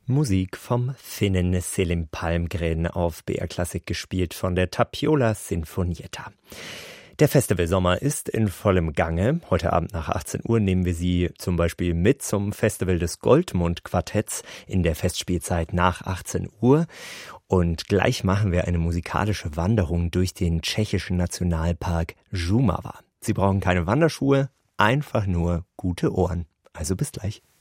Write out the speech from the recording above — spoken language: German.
Musik vom Finnen Selim Palmgren auf BR Klassik gespielt von der Tapiola Sinfonietta. Der Festivalsommer ist in vollem Gange. Heute Abend nach 18 Uhr nehmen wir Sie zum Beispiel mit zum Festival des Goldmund-Quartetts in der Festspielzeit nach 18 Uhr. Und gleich machen wir eine musikalische Wanderung durch den tschechischen Nationalpark Šumava. Sie brauchen keine Wanderschuhe, einfach nur gute Ohren. Also bis gleich.